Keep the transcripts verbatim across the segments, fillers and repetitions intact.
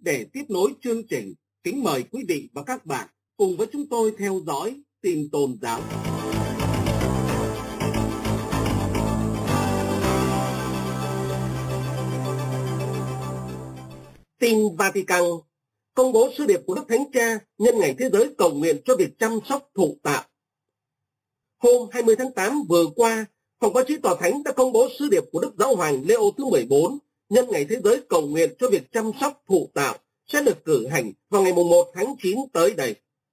Để tiếp nối chương trình, kính mời quý vị và các bạn cùng với chúng tôi theo dõi tin tôn giáo. Tin Vatican công bố sứ điệp của Đức Thánh Cha nhân ngày thế giới cầu nguyện cho việc chăm sóc thụ tạo. Hôm hai mươi tháng tám vừa qua, Phòng báo chí Tòa Thánh đã công bố sứ điệp của Đức Giáo hoàng Leo thứ mười bốn nhân ngày thế giới cầu nguyện cho việc chăm sóc thụ tạo sẽ được cử hành vào ngày mùng một tháng chín tới đây.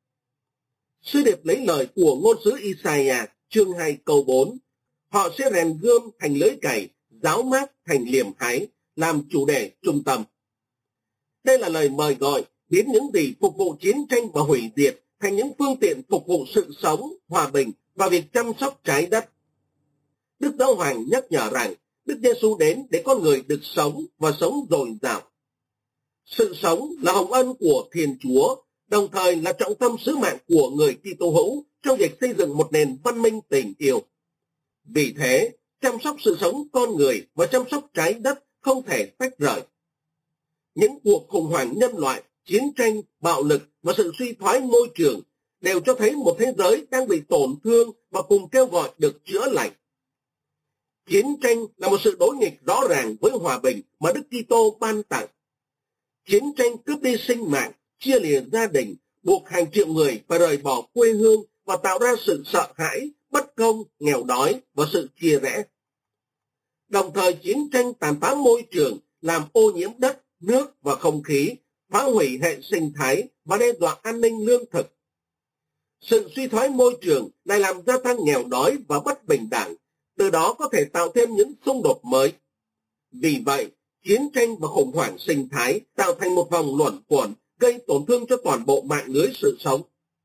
Sứ điệp lấy lời của ngôn sứ Isaiah chương hai câu bốn, họ sẽ rèn gươm thành lưới cày, giáo mát thành liềm hái, làm chủ đề trung tâm. Đây là lời mời gọi biến những gì phục vụ chiến tranh và hủy diệt thành những phương tiện phục vụ sự sống, hòa bình và việc chăm sóc trái đất. Đức Giáo hoàng nhắc nhở rằng Đức Giêsu đến để con người được sống và sống dồi dào. Sự sống là hồng ân của Thiên Chúa, đồng thời là trọng tâm sứ mạng của người Kitô hữu trong việc xây dựng một nền văn minh tình yêu. Vì thế, chăm sóc sự sống con người và chăm sóc trái đất không thể tách rời. Những cuộc khủng hoảng nhân loại, chiến tranh, bạo lực và sự suy thoái môi trường đều cho thấy một thế giới đang bị tổn thương và cùng kêu gọi được chữa lành. Chiến tranh là một sự đối nghịch rõ ràng với hòa bình mà Đức Kitô ban tặng. Chiến tranh cướp đi sinh mạng, chia lìa gia đình, buộc hàng triệu người phải rời bỏ quê hương và tạo ra sự sợ hãi, bất công, nghèo đói và sự chia rẽ. Đồng thời chiến tranh tàn phá môi trường, làm ô nhiễm đất, nước và không khí, phá hủy hệ sinh thái và đe dọa an ninh lương thực. Sự suy thoái môi trường lại làm gia tăng nghèo đói và bất bình đẳng, từ đó có thể tạo thêm những xung đột mới. Vì vậy, chiến tranh và khủng hoảng sinh thái tạo thành một vòng luẩn quẩn gây tổn thương cho toàn bộ mạng lưới sự sống.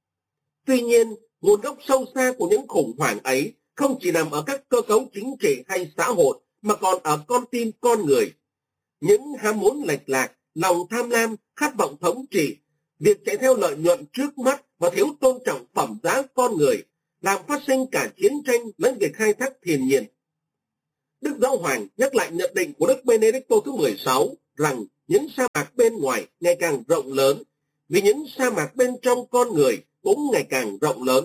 Tuy nhiên, nguồn gốc sâu xa của những khủng hoảng ấy không chỉ nằm ở các cơ cấu chính trị hay xã hội mà còn ở con tim con người. Những ham muốn lệch lạc, lòng tham lam, khát vọng thống trị, việc chạy theo lợi nhuận trước mắt và thiếu tôn trọng phẩm giá con người làm phát sinh cả chiến tranh lẫn việc khai thác thiên nhiên. Đức Giáo hoàng nhắc lại nhận định của Đức Benedicto thứ mười sáu rằng những sa mạc bên ngoài ngày càng rộng lớn, vì những sa mạc bên trong con người cũng ngày càng rộng lớn.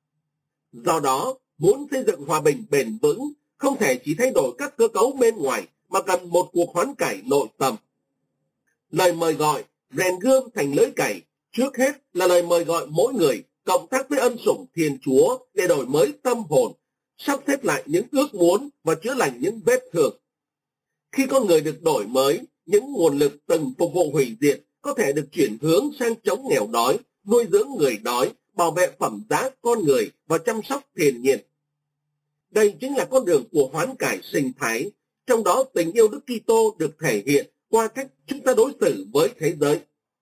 Do đó, muốn xây dựng hòa bình bền vững, không thể chỉ thay đổi các cơ cấu bên ngoài, mà cần một cuộc hoán cải nội tâm. Lời mời gọi rèn gươm thành lưới cày trước hết là lời mời gọi mỗi người cộng tác với ân sủng Thiên Chúa để đổi mới tâm hồn, sắp xếp lại những ước muốn và chữa lành những vết thương. Khi con người được đổi mới, những nguồn lực từng phục vụ hủy diệt có thể được chuyển hướng sang chống nghèo đói, nuôi dưỡng người đói, bảo vệ phẩm giá con người và chăm sóc thiên nhiên. Đây chính là con đường của hoán cải sinh thái, trong đó tình yêu Đức Kitô được thể hiện qua cách chúng ta đối xử với thế giới.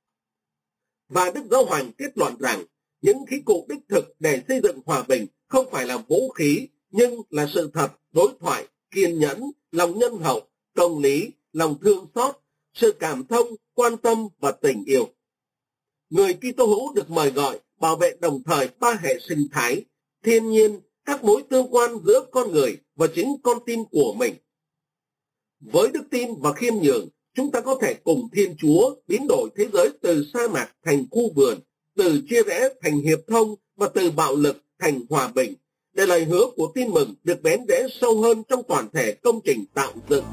Và Đức Giáo hoàng kết luận rằng những khí cụ đích thực để xây dựng hòa bình không phải là vũ khí, nhưng là sự thật, đối thoại, kiên nhẫn, lòng nhân hậu, công lý, lòng thương xót, sự cảm thông, quan tâm và tình yêu. Người Kitô hữu được mời gọi bảo vệ đồng thời ba hệ sinh thái, thiên nhiên, các mối tương quan giữa con người và chính con tim của mình. Với đức tin và khiêm nhường, chúng ta có thể cùng Thiên Chúa biến đổi thế giới từ sa mạc thành khu vườn, từ chia rẽ thành hiệp thông và từ bạo lực thành hòa bình, để lời hứa của tin mừng được bén rễ sâu hơn trong toàn thể công trình tạo dựng.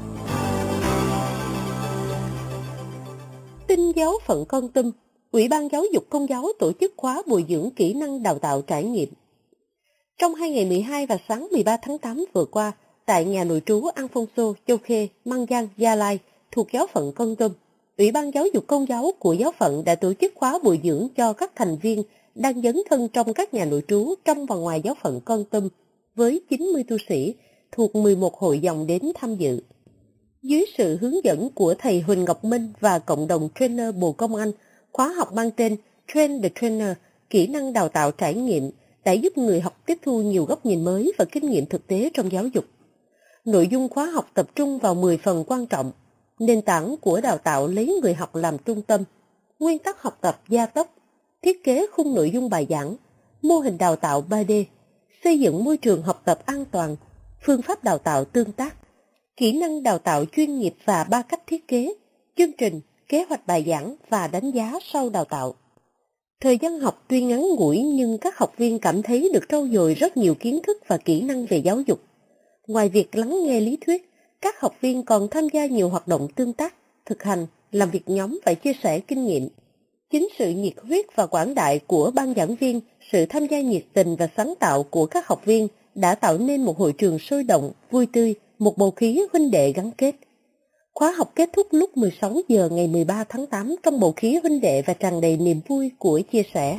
Tin giáo phận Kon Tum, Ủy ban Giáo dục Công giáo tổ chức khóa bồi dưỡng kỹ năng đào tạo trải nghiệm. Trong hai ngày mười hai và sáng mười ba tháng tám vừa qua, tại nhà nội trú Alfonso Châu Khê, Mang Giang, Gia Lai, thuộc giáo phận Kon Tum, Ủy ban Giáo dục Công giáo của giáo phận đã tổ chức khóa bồi dưỡng cho các thành viên đang dấn thân trong các nhà nội trú trong và ngoài giáo phận Kon Tum với chín mươi tu sĩ thuộc mười một hội dòng đến tham dự. Dưới sự hướng dẫn của thầy Huỳnh Ngọc Minh và cộng đồng trainer Bồ Công Anh, khóa học mang tên Train the Trainer, kỹ năng đào tạo trải nghiệm, đã giúp người học tiếp thu nhiều góc nhìn mới và kinh nghiệm thực tế trong giáo dục. Nội dung khóa học tập trung vào mười phần quan trọng: nền tảng của đào tạo lấy người học làm trung tâm, nguyên tắc học tập gia tốc, thiết kế khung nội dung bài giảng, mô hình đào tạo ba D, xây dựng môi trường học tập an toàn, phương pháp đào tạo tương tác, kỹ năng đào tạo chuyên nghiệp và ba cách thiết kế, chương trình, kế hoạch bài giảng và đánh giá sau đào tạo. Thời gian học tuy ngắn ngủi nhưng các học viên cảm thấy được trau dồi rất nhiều kiến thức và kỹ năng về giáo dục. Ngoài việc lắng nghe lý thuyết, các học viên còn tham gia nhiều hoạt động tương tác, thực hành, làm việc nhóm và chia sẻ kinh nghiệm. Chính sự nhiệt huyết và quảng đại của ban giảng viên, sự tham gia nhiệt tình và sáng tạo của các học viên đã tạo nên một hội trường sôi động, vui tươi, một bầu khí huynh đệ gắn kết. Khóa học kết thúc lúc mười sáu giờ ngày mười ba tháng tám trong bầu khí huynh đệ và tràn đầy niềm vui của chia sẻ.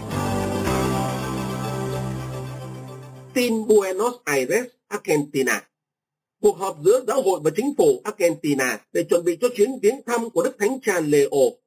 Tin Buenos Aires, Argentina. Cuộc họp giữa giáo hội và chính phủ Argentina để chuẩn bị cho chuyến viếng thăm của Đức Thánh Cha Leo.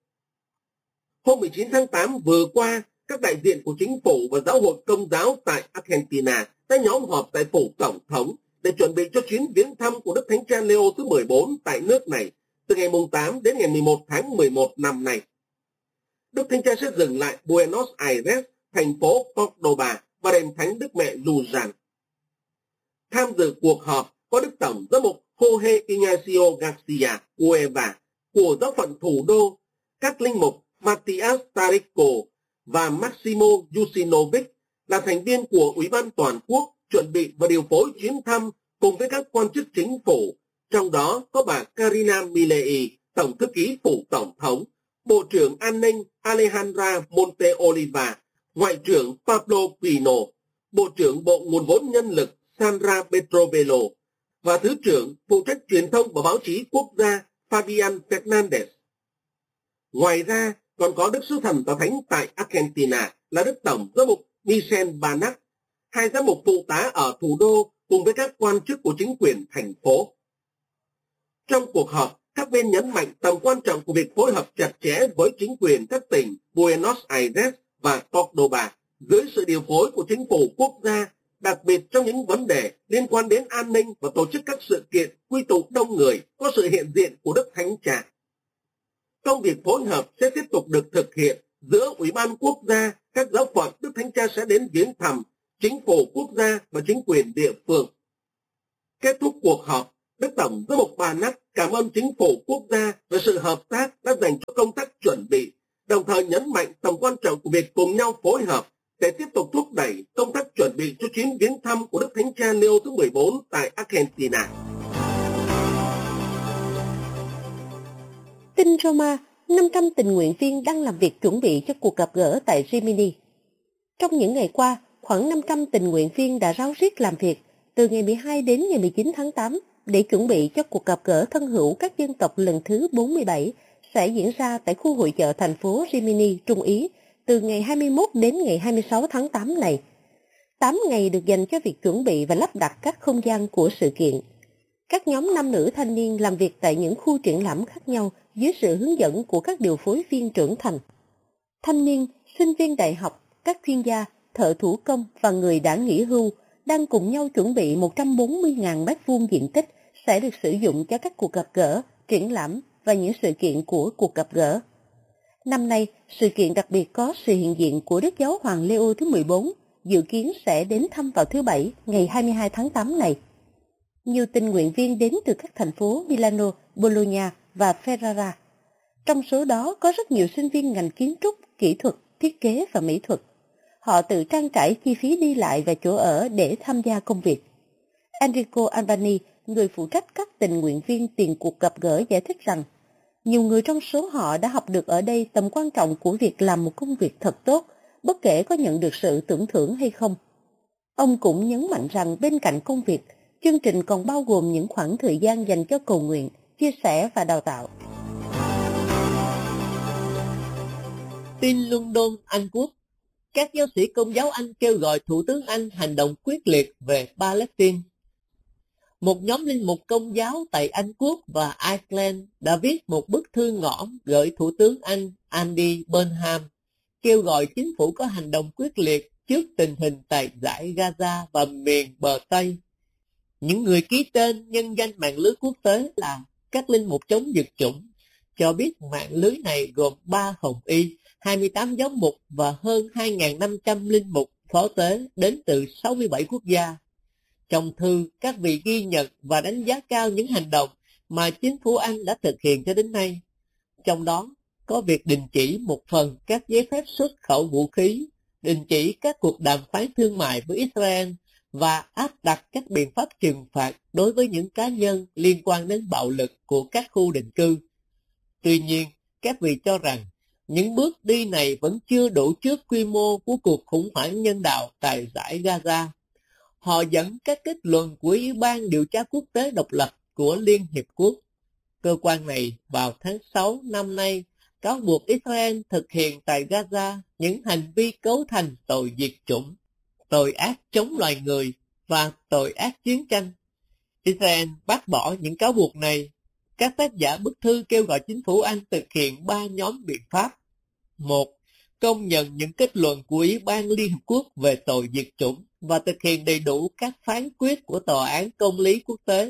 Hôm mười chín tháng tám vừa qua, các đại diện của chính phủ và giáo hội Công giáo tại Argentina đã nhóm họp tại phủ Tổng thống để chuẩn bị cho chuyến viếng thăm của Đức Thánh Cha Leo thứ mười bốn tại nước này từ ngày tám đến ngày mười một tháng mười một năm nay. Đức Thánh Cha sẽ dừng lại Buenos Aires, thành phố Córdoba và đền thánh Đức Mẹ Luján. Tham dự cuộc họp có Đức Tổng giám mục Jorge Ignacio Garcia Cueva của giáo phận thủ đô, các linh mục Matias Tarico và Maximo Yusinovic là thành viên của Ủy ban Toàn quốc chuẩn bị và điều phối chuyến thăm cùng với các quan chức chính phủ, trong đó có bà Karina Milei, Tổng thư ký phủ Tổng thống, Bộ trưởng An ninh Alejandra Monteoliva, Ngoại trưởng Pablo Quino, Bộ trưởng Bộ Nguồn vốn Nhân lực Sandra Petrovelo và Thứ trưởng phụ trách truyền thông và báo chí quốc gia Fabian Fernandez. Ngoài ra, còn có Đức Sứ Thần Tòa Thánh tại Argentina là Đức Tổng giám mục Michel Banac, hai giám mục phụ tá ở thủ đô cùng với các quan chức của chính quyền thành phố. Trong cuộc họp, các bên nhấn mạnh tầm quan trọng của việc phối hợp chặt chẽ với chính quyền các tỉnh Buenos Aires và Córdoba dưới sự điều phối của chính phủ quốc gia, đặc biệt trong những vấn đề liên quan đến an ninh và tổ chức các sự kiện quy tụ đông người có sự hiện diện của Đức Thánh Cha. Công việc phối hợp sẽ tiếp tục được thực hiện giữa Ủy ban Quốc gia, các giáo phận Đức Thánh Cha sẽ đến viếng thăm, chính phủ quốc gia và chính quyền địa phương. Kết thúc cuộc họp, Đức Tổng giám mục Banac cảm ơn chính phủ quốc gia về sự hợp tác đã dành cho công tác chuẩn bị, đồng thời nhấn mạnh tầm quan trọng của việc cùng nhau phối hợp để tiếp tục thúc đẩy công tác chuẩn bị cho chuyến viếng thăm của Đức Thánh Cha Leo thứ mười bốn tại Argentina. Tin Roma, năm trăm tình nguyện viên đang làm việc chuẩn bị cho cuộc gặp gỡ tại Rimini. Trong những ngày qua, khoảng năm trăm tình nguyện viên đã ráo riết làm việc từ ngày mười hai đến ngày mười chín tháng tám để chuẩn bị cho cuộc gặp gỡ thân hữu các dân tộc lần thứ bốn mươi bảy sẽ diễn ra tại khu hội chợ thành phố Rimini, Trung Ý từ ngày hai mươi mốt đến ngày hai mươi sáu tháng tám này. tám ngày được dành cho việc chuẩn bị và lắp đặt các không gian của sự kiện. Các nhóm nam nữ thanh niên làm việc tại những khu triển lãm khác nhau dưới sự hướng dẫn của các điều phối viên trưởng thành. Thanh niên, sinh viên đại học, các chuyên gia, thợ thủ công và người đã nghỉ hưu đang cùng nhau chuẩn bị một trăm bốn mươi nghìn mét vuông diện tích sẽ được sử dụng cho các cuộc gặp gỡ, triển lãm và những sự kiện của cuộc gặp gỡ. Năm nay, sự kiện đặc biệt có sự hiện diện của Đức Giáo Hoàng Leo thứ mười bốn, dự kiến sẽ đến thăm vào thứ Bảy, ngày hai mươi hai tháng tám này. Nhiều tình nguyện viên đến từ các thành phố Milano, Bologna và Ferrara. Trong số đó có rất nhiều sinh viên ngành kiến trúc, kỹ thuật, thiết kế và mỹ thuật. Họ tự trang trải chi phí đi lại và chỗ ở để tham gia công việc. Enrico Albani, người phụ trách các tình nguyện viên tiền cuộc gặp gỡ, giải thích rằng nhiều người trong số họ đã học được ở đây tầm quan trọng của việc làm một công việc thật tốt, bất kể có nhận được sự tưởng thưởng hay không. Ông cũng nhấn mạnh rằng bên cạnh công việc, chương trình còn bao gồm những khoảng thời gian dành cho cầu nguyện, chia sẻ và đào tạo. Tin London, Anh Quốc. Các giáo sĩ Công giáo Anh kêu gọi Thủ tướng Anh hành động quyết liệt về Palestine. Một nhóm linh mục Công giáo tại Anh Quốc và Iceland đã viết một bức thư ngõ gửi Thủ tướng Anh Andy Burnham, kêu gọi chính phủ có hành động quyết liệt trước tình hình tại dải Gaza và miền bờ Tây. Những người ký tên nhân danh mạng lưới quốc tế là các linh mục chống diệt chủng cho biết mạng lưới này gồm ba hồng y, hai mươi tám giáo mục và hơn hai nghìn năm trăm linh mục phó tế đến từ sáu mươi bảy quốc gia. Trong thư, các vị ghi nhận và đánh giá cao những hành động mà chính phủ Anh đã thực hiện cho đến nay. trong đó có việc đình chỉ một phần các giấy phép xuất khẩu vũ khí, đình chỉ các cuộc đàm phán thương mại với Israel và áp đặt các biện pháp trừng phạt đối với những cá nhân liên quan đến bạo lực của các khu định cư. Tuy nhiên, các vị cho rằng những bước đi này vẫn chưa đủ trước quy mô của cuộc khủng hoảng nhân đạo tại dải Gaza. Họ dẫn các kết luận của Ủy ban điều tra quốc tế độc lập của Liên Hiệp Quốc. Cơ quan này vào tháng sáu năm nay cáo buộc Israel thực hiện tại Gaza những hành vi cấu thành tội diệt chủng, tội ác chống loài người và tội ác chiến tranh. Israel bác bỏ những cáo buộc này. Các tác giả bức thư kêu gọi chính phủ Anh thực hiện ba nhóm biện pháp. Một, công nhận những kết luận của Ủy ban Liên Hợp Quốc về tội diệt chủng và thực hiện đầy đủ các phán quyết của Tòa án Công lý Quốc tế.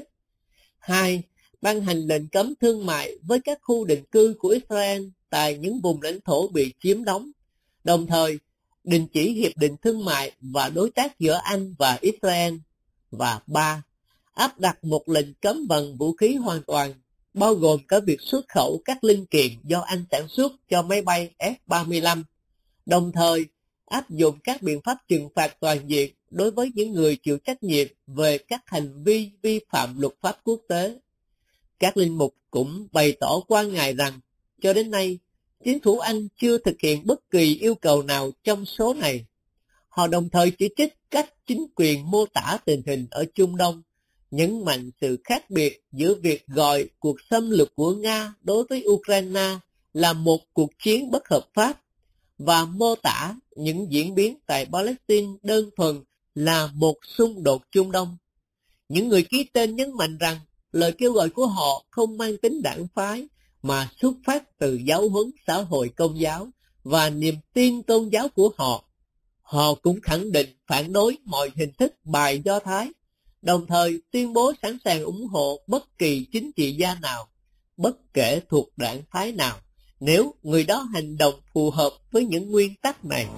Hai, ban hành lệnh cấm thương mại với các khu định cư của Israel tại những vùng lãnh thổ bị chiếm đóng, đồng thời đình chỉ hiệp định thương mại và đối tác giữa Anh và Israel. Và ba, áp đặt một lệnh cấm vận vũ khí hoàn toàn, bao gồm cả việc xuất khẩu các linh kiện do Anh sản xuất cho máy bay F ba mươi lăm, đồng thời áp dụng các biện pháp trừng phạt toàn diện đối với những người chịu trách nhiệm về các hành vi vi phạm luật pháp quốc tế. Các linh mục cũng bày tỏ quan ngại rằng, cho đến nay, chính phủ Anh chưa thực hiện bất kỳ yêu cầu nào trong số này. Họ đồng thời chỉ trích cách chính quyền mô tả tình hình ở Trung Đông, nhấn mạnh sự khác biệt giữa việc gọi cuộc xâm lược của Nga đối với Ukraine là một cuộc chiến bất hợp pháp và mô tả những diễn biến tại Palestine đơn thuần là một xung đột Trung Đông. Những người ký tên nhấn mạnh rằng lời kêu gọi của họ không mang tính đảng phái mà xuất phát từ giáo huấn xã hội công giáo và niềm tin tôn giáo của họ. Họ cũng khẳng định phản đối mọi hình thức bài Do Thái, đồng thời tuyên bố sẵn sàng ủng hộ bất kỳ chính trị gia nào, bất kể thuộc đảng phái nào, nếu người đó hành động phù hợp với những nguyên tắc này.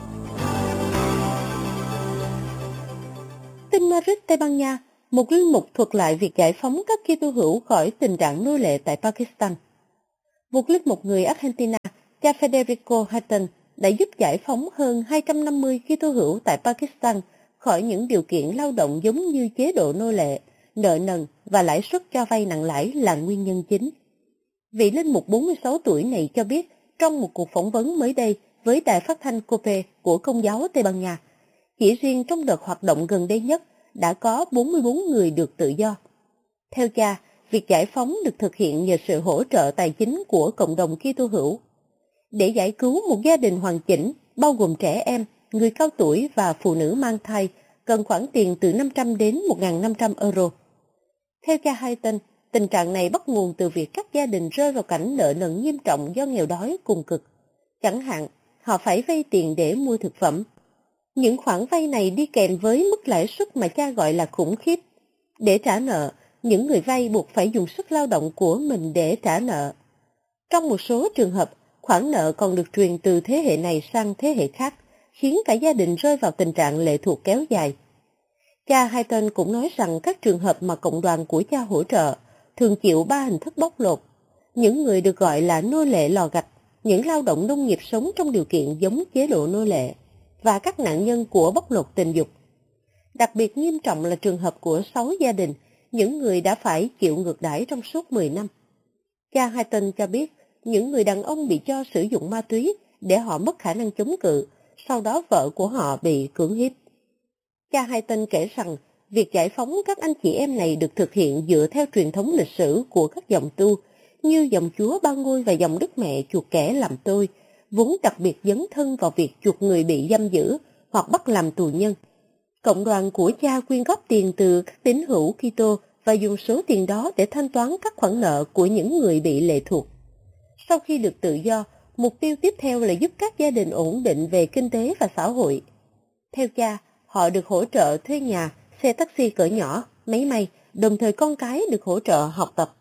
Tin Madrid, Tây Ban Nha, một linh mục thuật lại việc giải phóng các Kitô hữu khỏi tình trạng nô lệ tại Pakistan. Một linh mục người Argentina, cha Federico Hayton, đã giúp giải phóng hơn hai trăm năm mươi Kitô hữu tại Pakistan khỏi những điều kiện lao động giống như chế độ nô lệ, nợ nần và lãi suất cho vay nặng lãi là nguyên nhân chính. Vị linh mục bốn mươi sáu tuổi này cho biết trong một cuộc phỏng vấn mới đây với đài phát thanh COPE của Công giáo Tây Ban Nha, chỉ riêng trong đợt hoạt động gần đây nhất đã có bốn mươi bốn người được tự do. Theo cha, việc giải phóng được thực hiện nhờ sự hỗ trợ tài chính của cộng đồng Kitô hữu. Để giải cứu một gia đình hoàn chỉnh, bao gồm trẻ em, người cao tuổi và phụ nữ mang thai, cần khoản tiền từ năm trăm đến một nghìn năm trăm euro. Theo cha Hayton, tình trạng này bắt nguồn từ việc các gia đình rơi vào cảnh nợ nần nghiêm trọng do nghèo đói cùng cực. Chẳng hạn, họ phải vay tiền để mua thực phẩm. Những khoản vay này đi kèm với mức lãi suất mà cha gọi là khủng khiếp. Để trả nợ, những người vay buộc phải dùng sức lao động của mình để trả nợ. Trong một số trường hợp, khoản nợ còn được truyền từ thế hệ này sang thế hệ khác, khiến cả gia đình rơi vào tình trạng lệ thuộc kéo dài. Cha Hayton cũng nói rằng các trường hợp mà cộng đoàn của cha hỗ trợ thường chịu ba hình thức bóc lột. Những người được gọi là nô lệ lò gạch, những lao động nông nghiệp sống trong điều kiện giống chế độ nô lệ, và các nạn nhân của bóc lột tình dục. Đặc biệt nghiêm trọng là trường hợp của sáu gia đình, những người đã phải chịu ngược đãi trong suốt mười năm. Cha Hayton cho biết, những người đàn ông bị cho sử dụng ma túy để họ mất khả năng chống cự, sau đó vợ của họ bị cưỡng hiếp. Cha Hayton kể rằng, việc giải phóng các anh chị em này được thực hiện dựa theo truyền thống lịch sử của các dòng tu, như dòng Chúa Ba Ngôi và dòng Đức Mẹ chuộc kẻ làm tôi, vốn đặc biệt dấn thân vào việc chuộc người bị giam giữ hoặc bắt làm tù nhân. Cộng đoàn của cha quyên góp tiền từ các tín hữu Kitô và dùng số tiền đó để thanh toán các khoản nợ của những người bị lệ thuộc. Sau khi được tự do, mục tiêu tiếp theo là giúp các gia đình ổn định về kinh tế và xã hội. Theo cha, họ được hỗ trợ thuê nhà, xe taxi cỡ nhỏ, máy may, đồng thời con cái được hỗ trợ học tập.